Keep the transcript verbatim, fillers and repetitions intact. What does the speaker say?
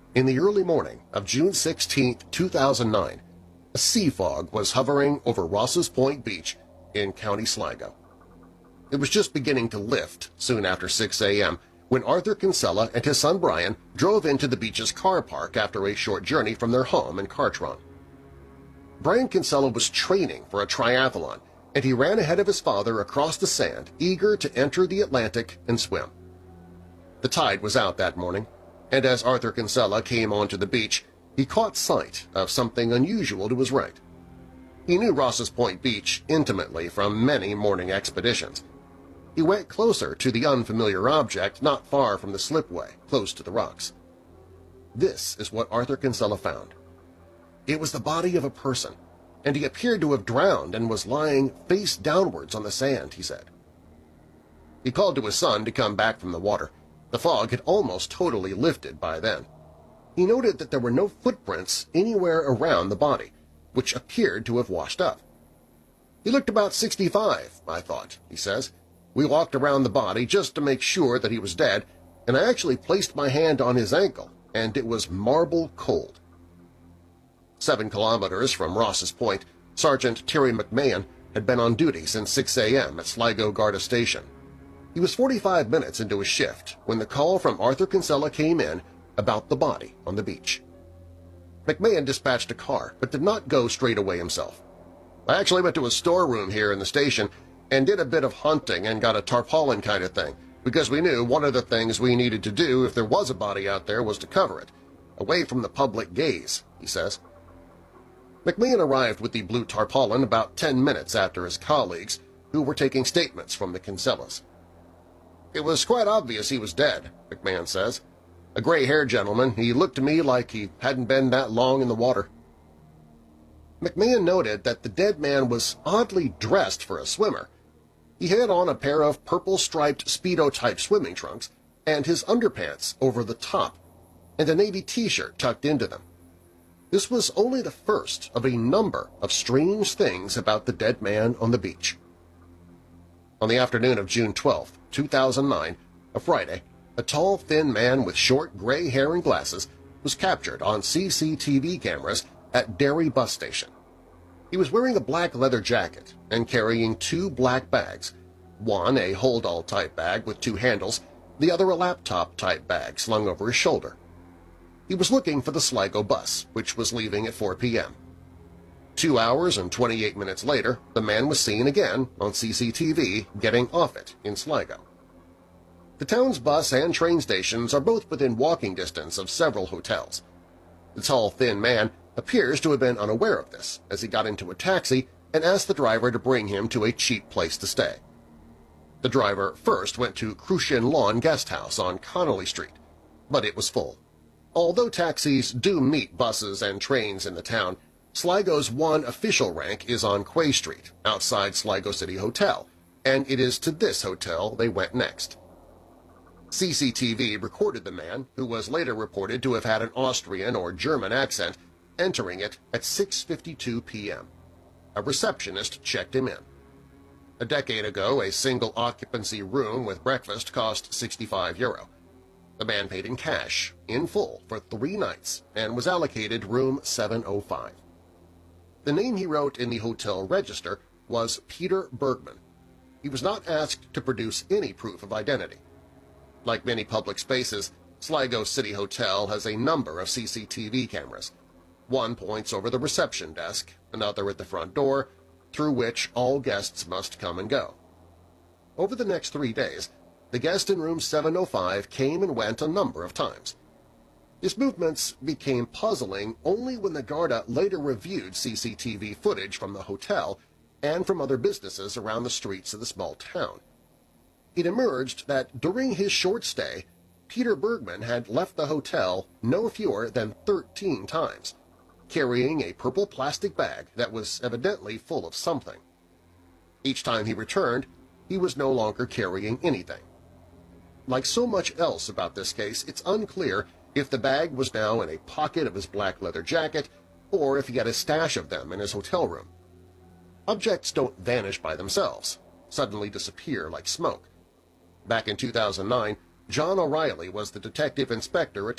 In the early morning of June sixteenth, two thousand nine, a sea fog was hovering over Ross's Point Beach in County Sligo. It was just beginning to lift soon after six a m when Arthur Kinsella and his son Brian drove into the beach's car park after a short journey from their home in Cartron. Brian Kinsella was training for a triathlon, and he ran ahead of his father across the sand, eager to enter the Atlantic and swim. The tide was out that morning, and as Arthur Kinsella came onto the beach, he caught sight of something unusual to his right. He knew Ross's Point Beach intimately from many morning expeditions. He went closer to the unfamiliar object not far from the slipway, close to the rocks. This is what Arthur Kinsella found. It was the body of a person, and he appeared to have drowned and was lying face downwards on the sand, he said. He called to his son to come back from the water. The fog had almost totally lifted by then. He noted that there were no footprints anywhere around the body, which appeared to have washed up. "He looked about sixty-five, I thought," he says. "We walked around the body just to make sure that he was dead, and I actually placed my hand on his ankle, and it was marble cold." Seven kilometers from Ross's Point, Sergeant Terry McMahon had been on duty since six a m at Sligo Garda Station. He was forty-five minutes into his shift when the call from Arthur Kinsella came in about the body on the beach. McMahon dispatched a car, but did not go straight away himself. "I actually went to a storeroom here in the station and did a bit of hunting and got a tarpaulin kind of thing, because we knew one of the things we needed to do if there was a body out there was to cover it, away from the public gaze," he says. McMahon arrived with the blue tarpaulin about ten minutes after his colleagues, who were taking statements from the Kinsellas. "It was quite obvious he was dead," McMahon says. "A gray-haired gentleman, he looked to me like he hadn't been that long in the water." McMahon noted that the dead man was oddly dressed for a swimmer. He had on a pair of purple-striped Speedo-type swimming trunks and his underpants over the top, and a navy T-shirt tucked into them. This was only the first of a number of strange things about the dead man on the beach. On the afternoon of June twelfth, two thousand nine, a Friday, a tall, thin man with short gray hair and glasses was captured on C C T V cameras at Derry bus station. He was wearing a black leather jacket and carrying two black bags, one a hold-all-type bag with two handles, the other a laptop-type bag slung over his shoulder. He was looking for the Sligo bus, which was leaving at four p m Two hours and twenty-eight minutes later, the man was seen again on C C T V getting off it in Sligo. The town's bus and train stations are both within walking distance of several hotels. The tall, thin man appears to have been unaware of this as he got into a taxi and asked the driver to bring him to a cheap place to stay. The driver first went to Crucian Lawn Guest House on Connolly Street, but it was full. Although taxis do meet buses and trains in the town, Sligo's one official rank is on Quay Street, outside Sligo City Hotel, and it is to this hotel they went next. C C T V recorded the man, who was later reported to have had an Austrian or German accent, entering it at six fifty-two p m A receptionist checked him in. A decade ago, a single-occupancy room with breakfast cost sixty-five euro. The man paid in cash, in full, for three nights and was allocated room seven oh five. The name he wrote in the hotel register was Peter Bergman. He was not asked to produce any proof of identity. Like many public spaces, Sligo City Hotel has a number of C C T V cameras. One points over the reception desk, another at the front door, through which all guests must come and go. Over the next three days, the guest in room seven oh five came and went a number of times. His movements became puzzling only when the Garda later reviewed C C T V footage from the hotel and from other businesses around the streets of the small town. It emerged that during his short stay, Peter Bergman had left the hotel no fewer than thirteen times, carrying a purple plastic bag that was evidently full of something. Each time he returned, he was no longer carrying anything. Like so much else about this case, it's unclear if the bag was now in a pocket of his black leather jacket or if he had a stash of them in his hotel room. Objects don't vanish by themselves, suddenly disappear like smoke. Back in two thousand nine, John O'Reilly was the detective inspector